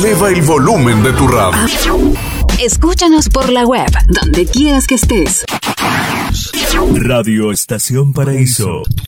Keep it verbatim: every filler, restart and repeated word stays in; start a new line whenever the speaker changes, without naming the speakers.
Eleva el volumen de tu radio.
Escúchanos por la web, donde quieras que estés.
Radio Estación Paraíso.